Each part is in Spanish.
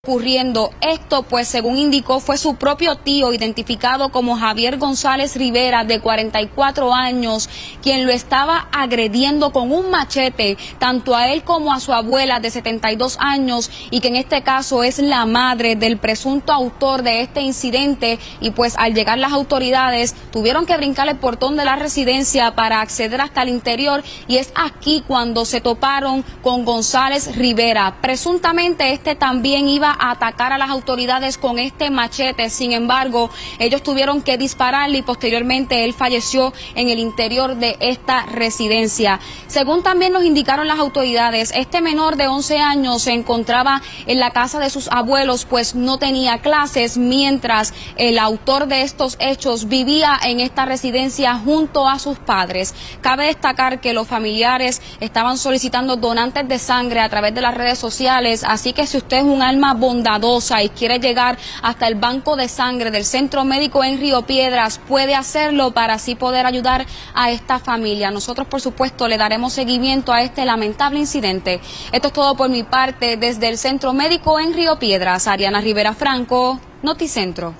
Ocurriendo esto, pues según indicó, fue su propio tío, identificado como Javier González Rivera, de 44 años, quien lo estaba agrediendo con un machete, tanto a él como a su abuela de 72 años, y que en este caso es la madre del presunto autor de este incidente. Y pues al llegar las autoridades tuvieron que brincar el portón de la residencia para acceder hasta el interior, y es aquí cuando se toparon con González Rivera. Presuntamente este también iba a atacar a las autoridades con este machete. Sin embargo, ellos tuvieron que dispararle y posteriormente él falleció en el interior de esta residencia. Según también nos indicaron las autoridades, este menor de 11 años se encontraba en la casa de sus abuelos, pues no tenía clases, mientras el autor de estos hechos vivía en esta residencia junto a sus padres. Cabe destacar que los familiares estaban solicitando donantes de sangre a través de las redes sociales, así que si usted es un alma bondadosa y quiere llegar hasta el banco de sangre del Centro Médico en Río Piedras, puede hacerlo para así poder ayudar a esta familia. Nosotros, por supuesto, le daremos seguimiento a este lamentable incidente. Esto es todo por mi parte desde el Centro Médico en Río Piedras. Ariana Rivera Franco, Noticentro.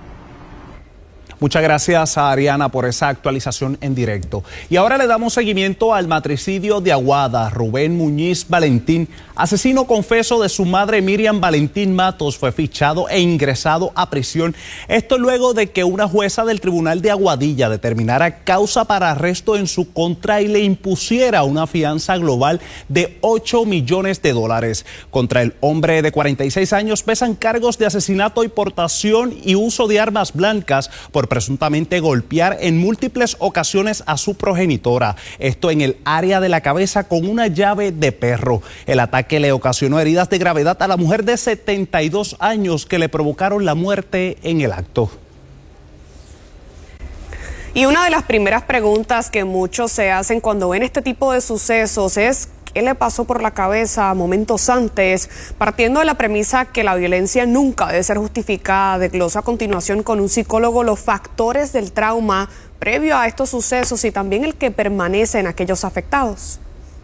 Muchas gracias a Ariana por esa actualización en directo. Y ahora le damos seguimiento al matricidio de Aguada. Rubén Muñiz Valentín, asesino confeso de su madre Miriam Valentín Matos, fue fichado e ingresado a prisión. Esto luego de que una jueza del Tribunal de Aguadilla determinara causa para arresto en su contra y le impusiera una fianza global de $8 millones. Contra el hombre de 46 años pesan cargos de asesinato y portación y uso de armas blancas por presuntamente golpear en múltiples ocasiones a su progenitora, esto en el área de la cabeza con una llave de perro. El ataque le ocasionó heridas de gravedad a la mujer de 72 años que le provocaron la muerte en el acto. Y una de las primeras preguntas que muchos se hacen cuando ven este tipo de sucesos es: ¿qué le pasó por la cabeza momentos antes? Partiendo de la premisa que la violencia nunca debe ser justificada, desglosa a continuación con un psicólogo los factores del trauma previo a estos sucesos y también el que permanece en aquellos afectados.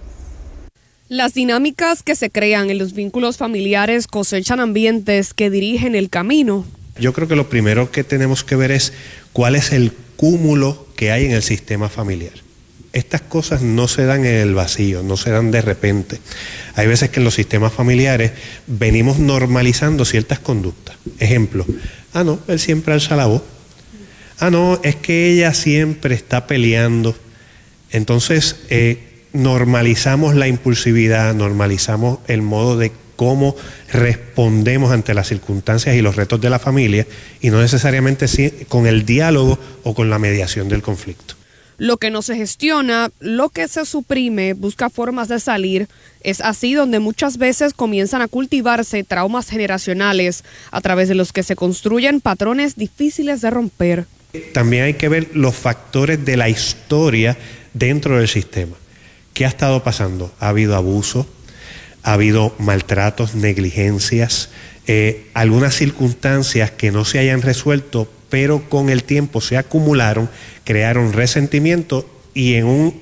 Las dinámicas que se crean en los vínculos familiares cosechan ambientes que dirigen el camino. Yo creo que lo primero que tenemos que ver es cuál es el cúmulo que hay en el sistema familiar. Estas cosas no se dan en el vacío, no se dan de repente. Hay veces que en los sistemas familiares venimos normalizando ciertas conductas. Ejemplo, no, él siempre alza la voz. No, es que ella siempre está peleando. Entonces, normalizamos la impulsividad, normalizamos el modo de cómo respondemos ante las circunstancias y los retos de la familia, y no necesariamente con el diálogo o con la mediación del conflicto. Lo que no se gestiona, lo que se suprime, busca formas de salir. Es así donde muchas veces comienzan a cultivarse traumas generacionales, a través de los que se construyen patrones difíciles de romper. También hay que ver los factores de la historia dentro del sistema. ¿Qué ha estado pasando? Ha habido abuso, ha habido maltratos, negligencias, algunas circunstancias que no se hayan resuelto, pero con el tiempo se acumularon, crearon resentimiento y en un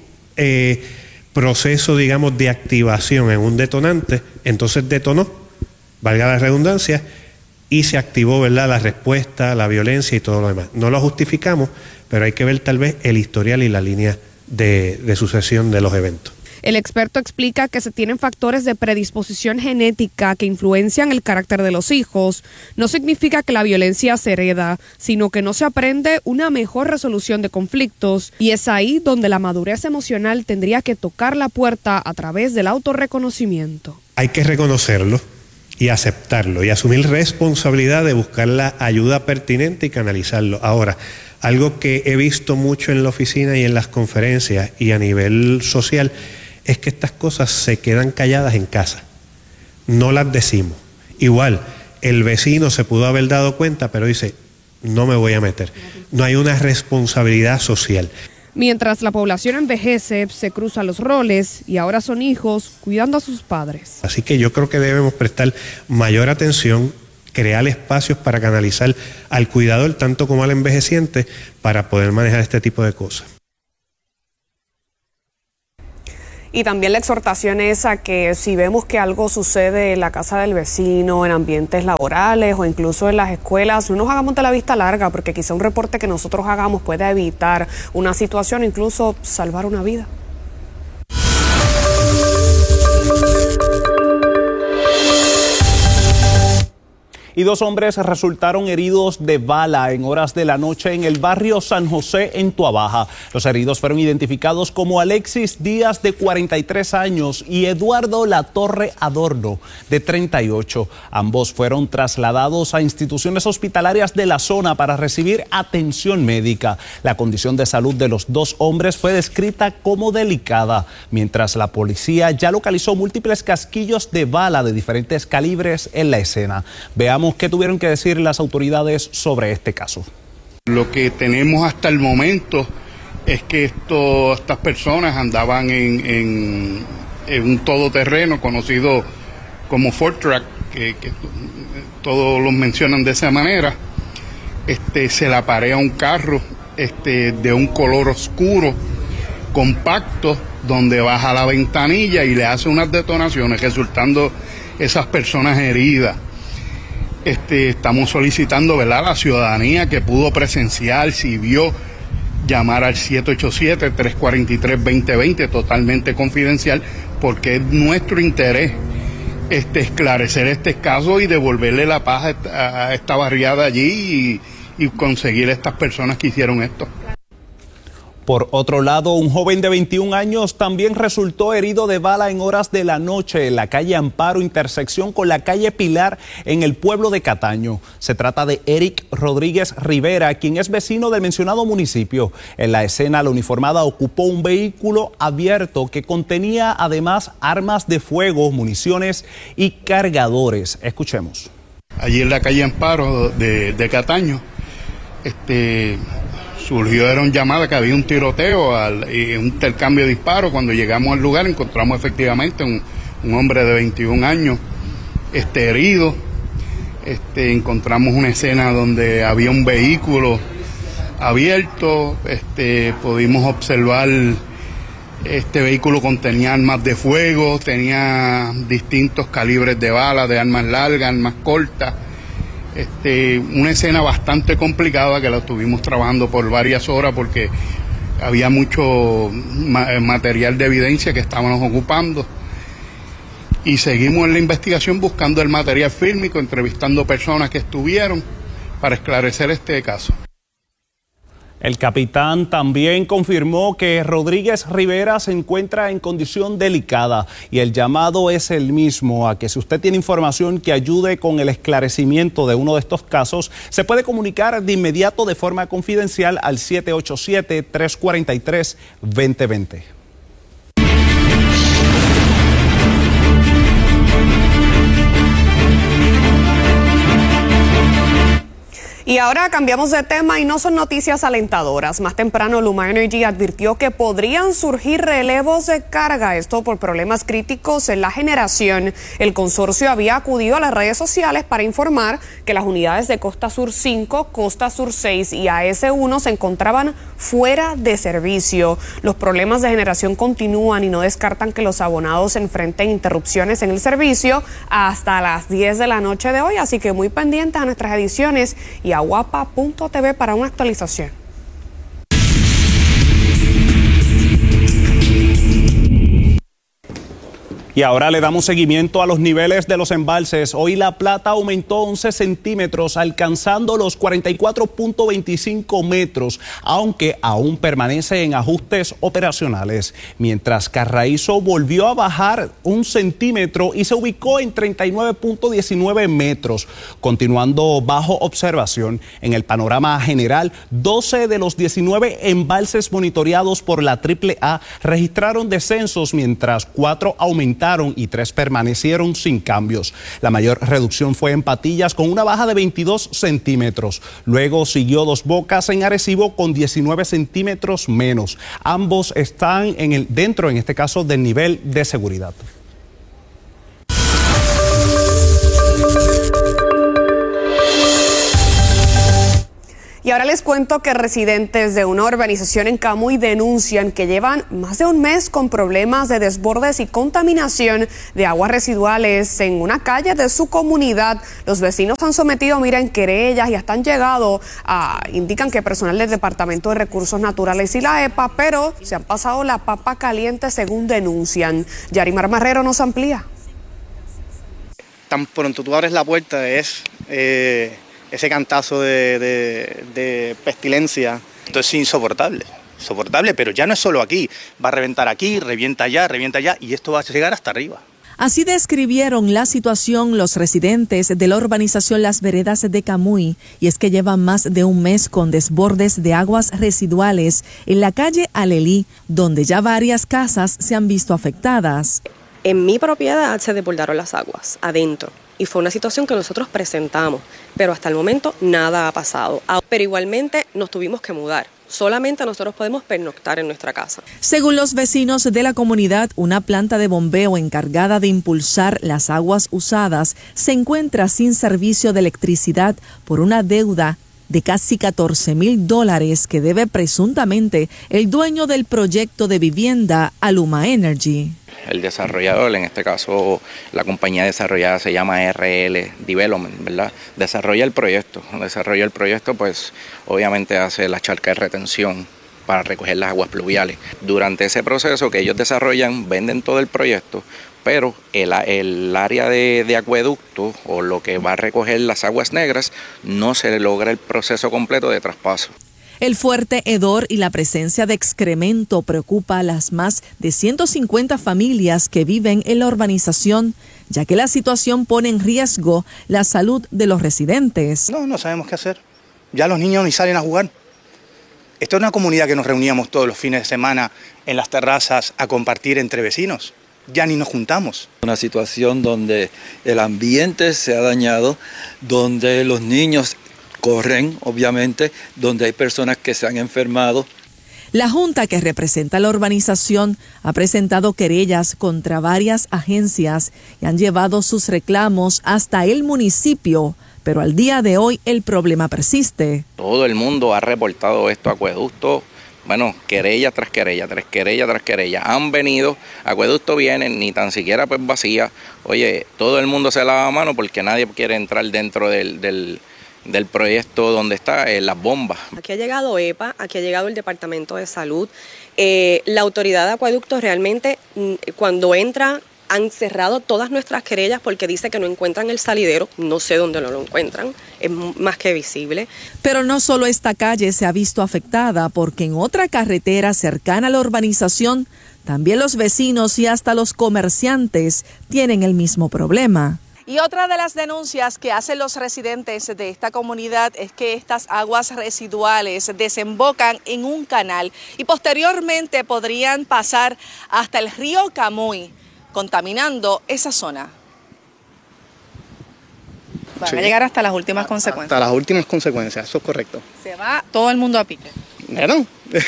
proceso, digamos, de activación, en un detonante, entonces detonó, valga la redundancia, y se activó, ¿verdad?, la respuesta, la violencia y todo lo demás. No lo justificamos, pero hay que ver tal vez el historial y la línea de sucesión de los eventos. El experto explica que se tienen factores de predisposición genética que influencian el carácter de los hijos. No significa que la violencia se hereda, sino que no se aprende una mejor resolución de conflictos, y es ahí donde la madurez emocional tendría que tocar la puerta a través del autorreconocimiento. Hay que reconocerlo y aceptarlo y asumir responsabilidad de buscar la ayuda pertinente y canalizarlo. Ahora, algo que he visto mucho en la oficina y en las conferencias y a nivel social es que estas cosas se quedan calladas en casa, no las decimos. Igual, el vecino se pudo haber dado cuenta, pero dice, no me voy a meter. No hay una responsabilidad social. Mientras la población envejece, se cruzan los roles y ahora son hijos cuidando a sus padres. Así que yo creo que debemos prestar mayor atención, crear espacios para canalizar al cuidador tanto como al envejeciente para poder manejar este tipo de cosas. Y también la exhortación es a que si vemos que algo sucede en la casa del vecino, en ambientes laborales o incluso en las escuelas, no nos hagamos de la vista larga, porque quizá un reporte que nosotros hagamos puede evitar una situación, incluso salvar una vida. Y 2 hombres resultaron heridos de bala en horas de la noche en el barrio San José, en Tuabaja. Los heridos fueron identificados como Alexis Díaz, de 43 años, y Eduardo Latorre Adorno, de 38. Ambos fueron trasladados a instituciones hospitalarias de la zona para recibir atención médica. La condición de salud de los 2 hombres fue descrita como delicada, mientras la policía ya localizó múltiples casquillos de bala de diferentes calibres en la escena. Veamos qué tuvieron que decir las autoridades sobre este caso. Lo que tenemos hasta el momento es que estas personas andaban en un todoterreno conocido como Ford Track, que todos los mencionan de esa manera. Se le aparea un carro de un color oscuro, compacto, donde baja la ventanilla y le hace unas detonaciones, resultando esas personas heridas. Estamos solicitando, ¿verdad?, a la ciudadanía que pudo presenciar, si vio, llamar al 787-343-2020, totalmente confidencial, porque es nuestro interés esclarecer este caso y devolverle la paz a esta barriada allí y conseguir a estas personas que hicieron esto. Por otro lado, un joven de 21 años también resultó herido de bala en horas de la noche en la calle Amparo, intersección con la calle Pilar, en el pueblo de Cataño. Se trata de Eric Rodríguez Rivera, quien es vecino del mencionado municipio. En la escena, la uniformada ocupó un vehículo abierto que contenía además armas de fuego, municiones y cargadores. Escuchemos. Allí en la calle Amparo de Cataño, surgieron llamadas que había un tiroteo y un intercambio de disparos. Cuando llegamos al lugar encontramos efectivamente un hombre de 21 años herido. Encontramos una escena donde había un vehículo abierto. Pudimos observar, este vehículo contenía armas de fuego, tenía distintos calibres de balas, de armas largas, armas cortas. Una escena bastante complicada que la estuvimos trabajando por varias horas porque había mucho material de evidencia que estábamos ocupando, y seguimos en la investigación buscando el material fílmico, entrevistando personas que estuvieron para esclarecer este caso. El capitán también confirmó que Rodríguez Rivera se encuentra en condición delicada y el llamado es el mismo a que si usted tiene información que ayude con el esclarecimiento de uno de estos casos, se puede comunicar de inmediato de forma confidencial al 787-343-2020. Y ahora cambiamos de tema y no son noticias alentadoras. Más temprano, Luma Energy advirtió que podrían surgir relevos de carga, esto por problemas críticos en la generación. El consorcio había acudido a las redes sociales para informar que las unidades de Costa Sur 5, Costa Sur 6 y AS1 se encontraban fuera de servicio. Los problemas de generación continúan y no descartan que los abonados enfrenten interrupciones en el servicio hasta las 10 de la noche de hoy, así que muy pendientes a nuestras ediciones y a guapa.tv para una actualización. Y ahora le damos seguimiento a los niveles de los embalses. Hoy La Plata aumentó 11 centímetros, alcanzando los 44.25 metros, aunque aún permanece en ajustes operacionales. Mientras Carraízo volvió a bajar 1 centímetro y se ubicó en 39.19 metros, continuando bajo observación. En el panorama general, 12 de los 19 embalses monitoreados por la AAA registraron descensos, mientras 4 aumentaron y 3 permanecieron sin cambios. La mayor reducción fue en Patillas, con una baja de 22 centímetros. Luego siguió Dos Bocas en Arecibo con 19 centímetros menos. Ambos están dentro, en este caso, del nivel de seguridad. Y Y ahora les cuento que residentes de una urbanización en Camuy denuncian que llevan más de un mes con problemas de desbordes y contaminación de aguas residuales en una calle de su comunidad. Los vecinos han sometido, querellas y hasta han llegado indican que personal del Departamento de Recursos Naturales y la EPA, pero se han pasado la papa caliente según denuncian. Yarimar Marrero nos amplía. Tan pronto tú abres la puerta es ese cantazo de pestilencia. Esto es insoportable, pero ya no es solo aquí. Va a reventar aquí, revienta allá, y esto va a llegar hasta arriba. Así describieron la situación los residentes de la urbanización Las Veredas de Camuy, y es que llevan más de un mes con desbordes de aguas residuales en la calle Alelí, donde ya varias casas se han visto afectadas. En mi propiedad se desbordaron las aguas adentro y fue una situación que nosotros presentamos, pero hasta el momento nada ha pasado. Pero igualmente nos tuvimos que mudar. Solamente nosotros podemos pernoctar en nuestra casa. Según los vecinos de la comunidad, una planta de bombeo encargada de impulsar las aguas usadas se encuentra sin servicio de electricidad por una deuda de casi $14,000 que debe presuntamente el dueño del proyecto de vivienda Aluma Energy. El desarrollador, en este caso la compañía desarrollada se llama RL Development, ¿verdad? Desarrolla el proyecto, pues obviamente hace la charca de retención para recoger las aguas pluviales. Durante ese proceso que ellos desarrollan, venden todo el proyecto, pero el área de acueducto o lo que va a recoger las aguas negras no se logra el proceso completo de traspaso. El fuerte hedor y la presencia de excremento preocupa a las más de 150 familias que viven en la urbanización, ya que la situación pone en riesgo la salud de los residentes. No sabemos qué hacer. Ya los niños ni salen a jugar. Esta es una comunidad que nos reuníamos todos los fines de semana en las terrazas a compartir entre vecinos. Ya ni nos juntamos. Una situación donde el ambiente se ha dañado, donde los niños corren, obviamente, donde hay personas que se han enfermado. La junta que representa la urbanización ha presentado querellas contra varias agencias y han llevado sus reclamos hasta el municipio, pero al día de hoy el problema persiste. Todo el mundo ha reportado esto a acueducto, querella tras querella, tras querella. Han venido, acueducto vienen, ni tan siquiera pues vacía. Oye, todo el mundo se lava la mano porque nadie quiere entrar dentro del proyecto donde están las bombas. Aquí ha llegado EPA, aquí ha llegado el Departamento de Salud. La autoridad de acueductos realmente cuando entra han cerrado todas nuestras querellas porque dice que no encuentran el salidero. No sé dónde no lo encuentran, es más que visible. Pero no solo esta calle se ha visto afectada, porque en otra carretera cercana a la urbanización también los vecinos y hasta los comerciantes tienen el mismo problema. Y otra de las denuncias que hacen los residentes de esta comunidad es que estas aguas residuales desembocan en un canal y posteriormente podrían pasar hasta el río Camuy, contaminando esa zona. Van a llegar hasta las últimas consecuencias. Hasta las últimas consecuencias, eso es correcto. Se va todo el mundo a pique. Bueno,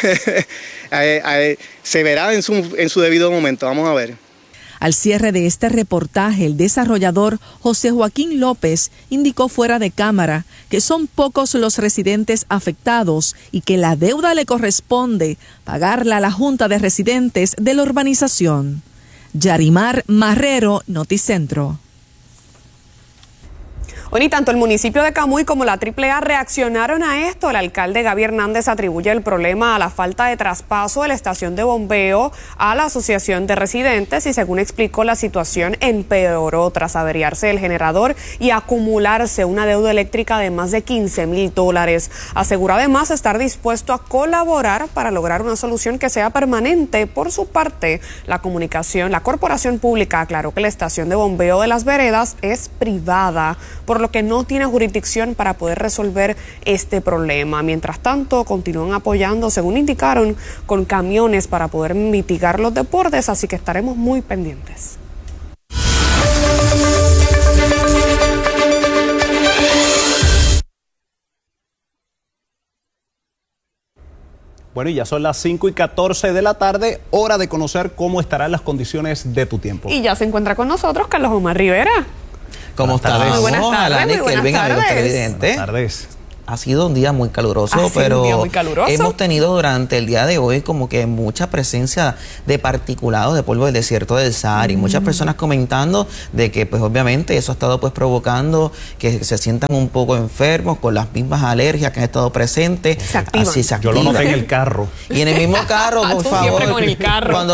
se verá en su debido momento, vamos a ver. Al cierre de este reportaje, el desarrollador José Joaquín López indicó fuera de cámara que son pocos los residentes afectados y que la deuda le corresponde pagarla a la Junta de Residentes de la urbanización. Yarimar Marrero, Noticentro. Bueno, y tanto el municipio de Camuy como la AAA reaccionaron a esto. El alcalde Gaby Hernández atribuye el problema a la falta de traspaso de la estación de bombeo a la asociación de residentes y, según explicó, la situación empeoró tras averiarse el generador y acumularse una deuda eléctrica de más de $15,000. Asegura además estar dispuesto a colaborar para lograr una solución que sea permanente. Por su parte, la corporación pública aclaró que la estación de bombeo de Las Veredas es privada, por lo que no tiene jurisdicción para poder resolver este problema. Mientras tanto, continúan apoyando, según indicaron, con camiones para poder mitigar los desbordes, así que estaremos muy pendientes. Bueno, y ya son las 5:14 de la tarde, hora de conocer cómo estarán las condiciones de tu tiempo. Y ya se encuentra con nosotros Carlos Omar Rivera. ¿Cómo estás? Muy buenas tardes. Buenas tardes. Buenas tardes. ha sido un día muy caluroso, pero hemos tenido durante el día de hoy como que mucha presencia de particulados de polvo del desierto del Sahara y muchas personas comentando de que pues obviamente eso ha estado pues provocando que se sientan un poco enfermos con las mismas alergias que han estado presentes. Así se activan. Yo lo noté en el carro. Y en el mismo carro, por favor, con el carro. cuando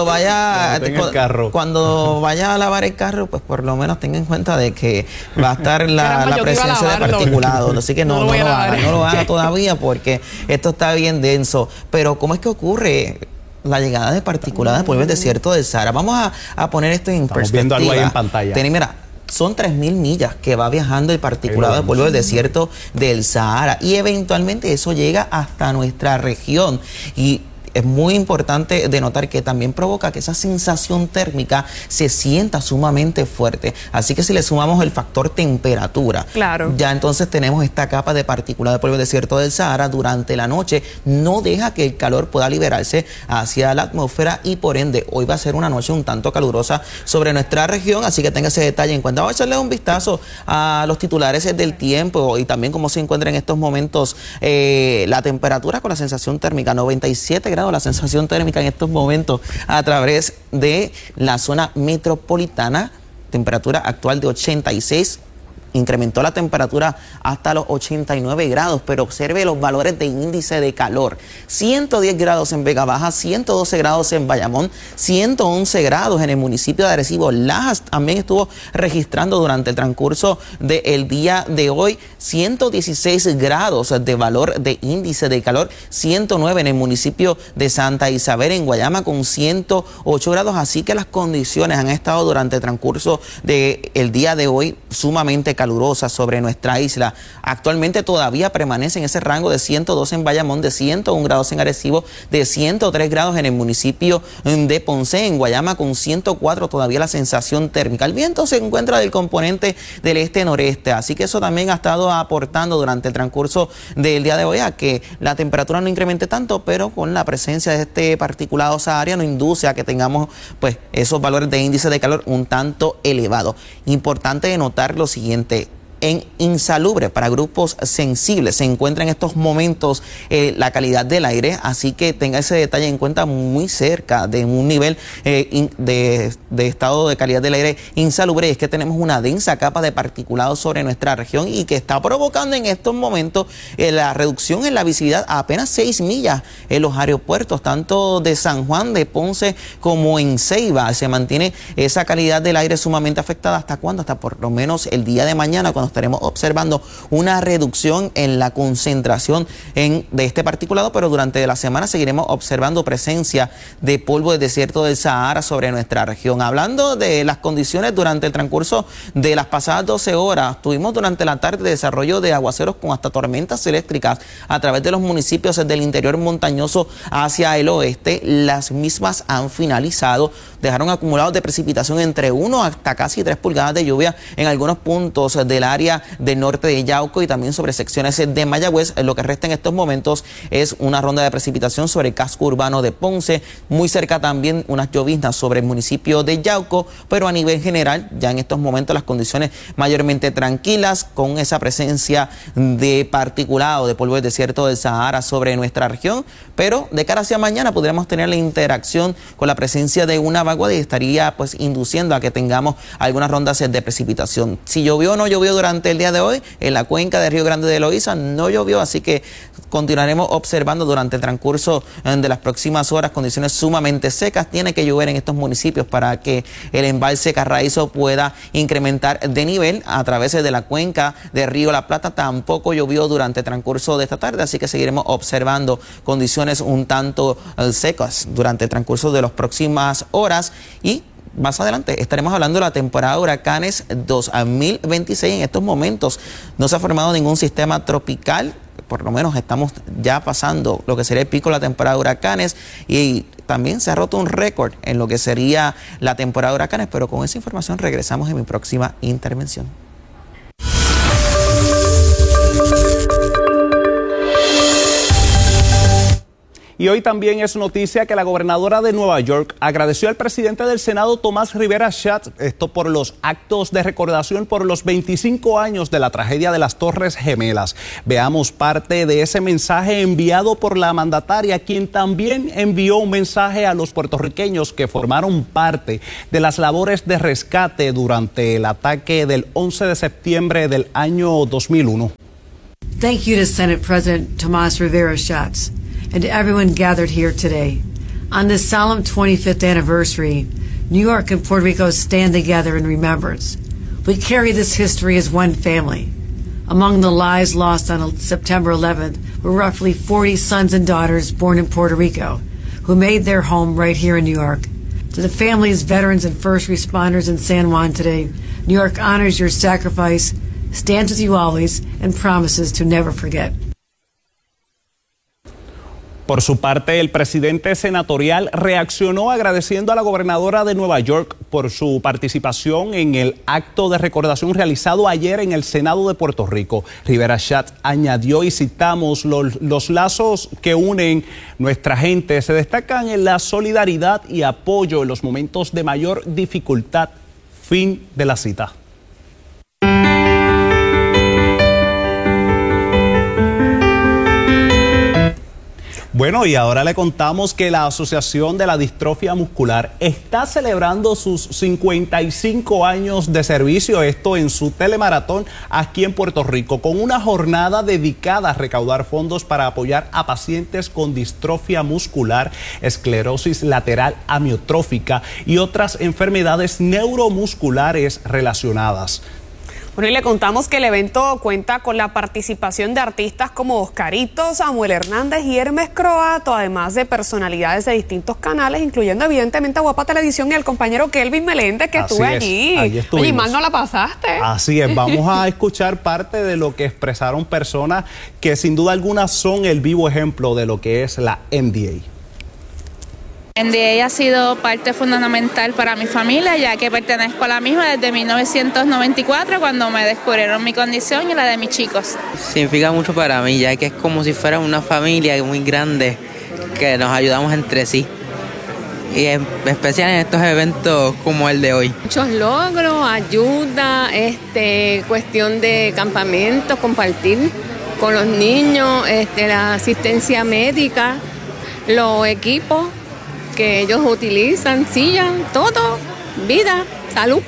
vaya a lavar el carro, pues por lo menos tenga en cuenta de que va a estar la presencia de particulados. Así que no lo haga todavía porque esto está bien denso. Pero ¿cómo es que ocurre la llegada de particulados de polvo del desierto del Sahara? Vamos a poner esto en perspectiva. Viendo algo ahí en pantalla. Mira, son 3.000 millas que va viajando el particulado de polvo del desierto del Sahara y eventualmente eso llega hasta nuestra región. Y es muy importante de notar que también provoca que esa sensación térmica se sienta sumamente fuerte. Así que si le sumamos el factor temperatura, ya entonces tenemos esta capa de partículas de polvo del desierto del Sahara durante la noche. No deja que el calor pueda liberarse hacia la atmósfera y por ende hoy va a ser una noche un tanto calurosa sobre nuestra región. Así que tenga ese detalle en cuenta. Vamos a echarle un vistazo a los titulares del tiempo y también cómo se encuentra en estos momentos la temperatura con la sensación térmica. 97 grados la sensación térmica en estos momentos a través de la zona metropolitana, temperatura actual de 86. Incrementó la temperatura hasta los 89 grados, pero observe los valores de índice de calor. 110 grados en Vega Baja, 112 grados en Bayamón, 111 grados en el municipio de Arecibo. Lajas también estuvo registrando durante el transcurso del día de hoy 116 grados de valor de índice de calor, 109 en el municipio de Santa Isabel, en Guayama con 108 grados. Así que las condiciones han estado durante el transcurso del día de hoy sumamente calurosa sobre nuestra isla. Actualmente todavía permanece en ese rango de 102 en Bayamón, de 101 grados en Arecibo, de 103 grados en el municipio de Ponce, en Guayama con 104 todavía la sensación térmica. El viento se encuentra del componente del este-noreste, así que eso también ha estado aportando durante el transcurso del día de hoy a que la temperatura no incremente tanto, pero con la presencia de este particulado sahariano induce a que tengamos pues esos valores de índice de calor un tanto elevados. Importante de notar lo siguiente: en insalubre para grupos sensibles se encuentra en estos momentos la calidad del aire, así que tenga ese detalle en cuenta, muy cerca de un nivel de estado de calidad del aire insalubre. Y es que tenemos una densa capa de particulados sobre nuestra región y que está provocando en estos momentos la reducción en la visibilidad a apenas 6 millas en los aeropuertos, tanto de San Juan, de Ponce como en Ceiba. Se mantiene esa calidad del aire sumamente afectada. ¿Hasta cuándo? Hasta por lo menos el día de mañana, cuando estaremos observando una reducción en la concentración de este particulado, pero durante la semana seguiremos observando presencia de polvo del desierto del Sahara sobre nuestra región. Hablando de las condiciones durante el transcurso de las pasadas 12 horas, tuvimos durante la tarde desarrollo de aguaceros con hasta tormentas eléctricas a través de los municipios del interior montañoso hacia el oeste. Las mismas han finalizado, dejaron acumulados de precipitación entre 1 hasta casi 3 pulgadas de lluvia en algunos puntos del área del norte de Yauco y también sobre secciones de Mayagüez. Lo que resta en estos momentos es una ronda de precipitación sobre el casco urbano de Ponce, muy cerca también unas lloviznas sobre el municipio de Yauco, pero a nivel general ya en estos momentos las condiciones mayormente tranquilas, con esa presencia de particulado de polvo del desierto del Sahara sobre nuestra región. Pero de cara hacia mañana podríamos tener la interacción con la presencia de una vaguada y estaría pues induciendo a que tengamos algunas rondas de precipitación. Si llovió o no llovió durante el día de hoy, en la cuenca de Río Grande de Loíza no llovió, así que continuaremos observando durante el transcurso de las próximas horas condiciones sumamente secas. Tiene que llover en estos municipios para que el embalse Carraízo pueda incrementar de nivel. A través de la cuenca de Río La Plata tampoco llovió durante el transcurso de esta tarde, así que seguiremos observando condiciones un tanto secas durante el transcurso de las próximas horas. Y más adelante estaremos hablando de la temporada de huracanes 2026. En estos momentos no se ha formado ningún sistema tropical, por lo menos estamos ya pasando lo que sería el pico de la temporada de huracanes y también se ha roto un récord en lo que sería la temporada de huracanes, pero con esa información regresamos en mi próxima intervención. Y hoy también es noticia que la gobernadora de Nueva York agradeció al presidente del Senado, Tomás Rivera Schatz, esto por los actos de recordación por los 25 años de la tragedia de las Torres Gemelas. Veamos parte de ese mensaje enviado por la mandataria, quien también envió un mensaje a los puertorriqueños que formaron parte de las labores de rescate durante el ataque del 11 de septiembre del año 2001. Thank you to Senate President Tomás Rivera Schatz and to everyone gathered here today. On this solemn 25th anniversary, New York and Puerto Rico stand together in remembrance. We carry this history as one family. Among the lives lost on September 11th were roughly 40 sons and daughters born in Puerto Rico who made their home right here in New York. To the families, veterans, and first responders in San Juan today, New York honors your sacrifice, stands with you always, and promises to never forget. Por su parte, el presidente senatorial reaccionó agradeciendo a la gobernadora de Nueva York por su participación en el acto de recordación realizado ayer en el Senado de Puerto Rico. Rivera Schatz añadió, y citamos, los lazos que unen nuestra gente se destacan en la solidaridad y apoyo en los momentos de mayor dificultad. Fin de la cita. Bueno, y ahora le contamos que la Asociación de la Distrofia Muscular está celebrando sus 55 años de servicio, esto en su telemaratón aquí en Puerto Rico, con una jornada dedicada a recaudar fondos para apoyar a pacientes con distrofia muscular, esclerosis lateral amiotrófica y otras enfermedades neuromusculares relacionadas. Bueno, y le contamos que el evento cuenta con la participación de artistas como Oscarito, Samuel Hernández y Hermes Croato, además de personalidades de distintos canales, incluyendo evidentemente a Guapa Televisión y el compañero Kelvin Meléndez, que estuve allí. Oye, mal no la pasaste. Así es, vamos a escuchar parte de lo que expresaron personas que sin duda alguna son el vivo ejemplo de lo que es la MDA. MDA ha sido parte fundamental para mi familia, ya que pertenezco a la misma desde 1994, cuando me descubrieron mi condición y la de mis chicos. Significa mucho para mí, ya que es como si fuera una familia muy grande, que nos ayudamos entre sí. Y en especial en estos eventos como el de hoy. Muchos logros, ayuda, cuestión de campamentos, compartir con los niños, la asistencia médica, los equipos que ellos utilizan, sillas, todo, vida, salud.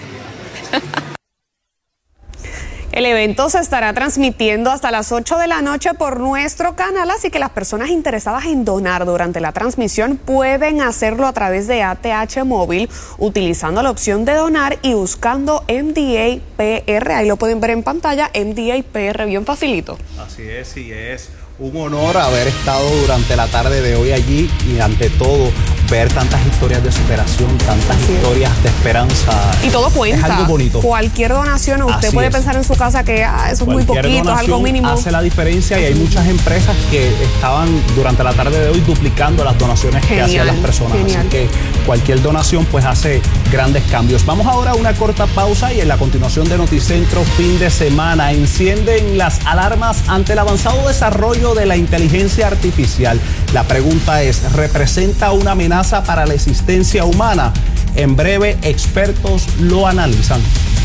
El evento se estará transmitiendo hasta las 8 de la noche por nuestro canal, así que las personas interesadas en donar durante la transmisión pueden hacerlo a través de ATH Móvil, utilizando la opción de donar y buscando MDA PR. Ahí lo pueden ver en pantalla, MDA PR, bien facilito. Así es, y es un honor haber estado durante la tarde de hoy allí y ante todo ver tantas historias de superación, tantas historias de esperanza. Y todo cuenta. Es algo bonito. Cualquier donación, usted puede pensar en su casa que eso es muy poquito, es algo mínimo. Hace la diferencia y hay muchas empresas que estaban durante la tarde de hoy duplicando las donaciones que hacían las personas. Así que cualquier donación pues hace grandes cambios. Vamos ahora a una corta pausa y en la continuación de Noticentro fin de semana encienden las alarmas ante el avanzado desarrollo de la inteligencia artificial. La pregunta es, ¿representa una amenaza para la existencia humana? En breve, expertos lo analizan.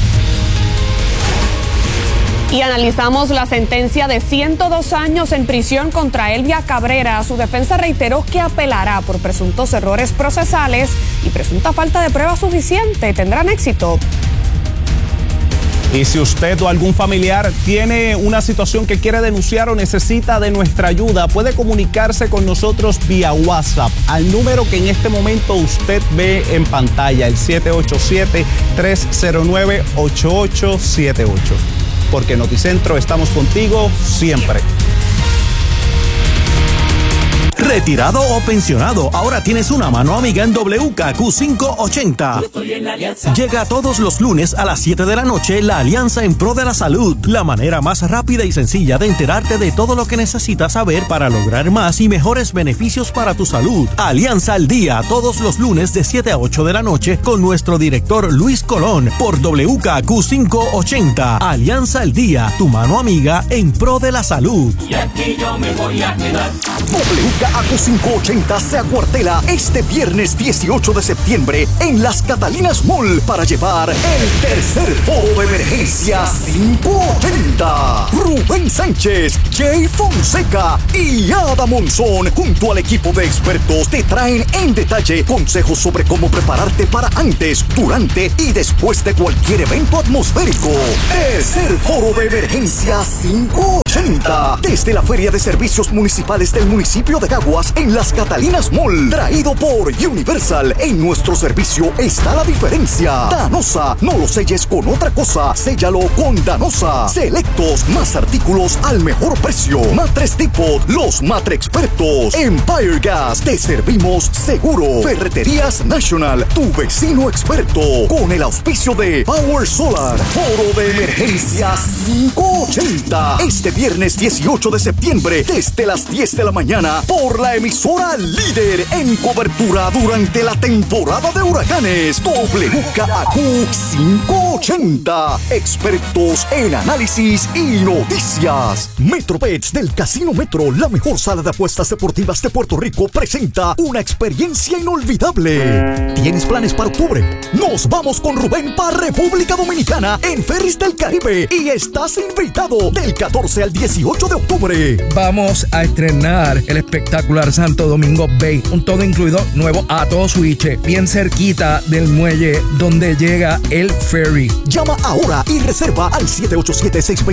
Y analizamos la sentencia de 102 años en prisión contra Elvia Cabrera. Su defensa reiteró que apelará por presuntos errores procesales y presunta falta de prueba suficiente. ¿Tendrán éxito? Y si usted o algún familiar tiene una situación que quiere denunciar o necesita de nuestra ayuda, puede comunicarse con nosotros vía WhatsApp al número que en este momento usted ve en pantalla, el 787-309-8878. Porque en Noticentro estamos contigo siempre. Retirado o pensionado, ahora tienes una mano amiga en WKQ 580. Llega todos los lunes a las 7 de la noche la Alianza en Pro de la Salud, la manera más rápida y sencilla de enterarte de todo lo que necesitas saber para lograr más y mejores beneficios para tu salud. Alianza al Día, todos los lunes de 7 a 8 de la noche con nuestro director Luis Colón por WKQ 580. Alianza al Día, tu mano amiga en Pro de la Salud. Y aquí yo me voy a quedar. WKQ ACU580 se acuartela este viernes 18 de septiembre en Las Catalinas Mall para llevar el tercer foro de emergencia 580. Rubén Sánchez, Jay Fonseca y Ada Monzón, junto al equipo de expertos, te traen en detalle consejos sobre cómo prepararte para antes, durante y después de cualquier evento atmosférico. Tercer foro de emergencia 580. Desde la Feria de Servicios Municipales del municipio de Caguas en Las Catalinas Mall. Traído por Universal. En nuestro servicio está la diferencia. Danosa, no lo selles con otra cosa, séllalo con Danosa. Selectos, más artículos al mejor precio. Matres Depot, los matre expertos. Empire Gas, te servimos seguro. Ferreterías National, tu vecino experto. Con el auspicio de Power Solar. Foro de emergencia 580. Este viernes 18 de septiembre, desde las 10 de la mañana, por la emisora líder en cobertura durante la temporada de huracanes. WKAQ 580. Expertos en análisis y noticias. Metropets del Casino Metro, la mejor sala de apuestas deportivas de Puerto Rico, presenta una experiencia inolvidable. ¿Tienes planes para octubre? Nos vamos con Rubén para República Dominicana en Ferris del Caribe y estás invitado del 14 al 18 de octubre. Vamos a estrenar el espectacular Santo Domingo Bay, un todo incluido nuevo a todo switch, bien cerquita del muelle donde llega el ferry. Llama ahora y reserva al 787-620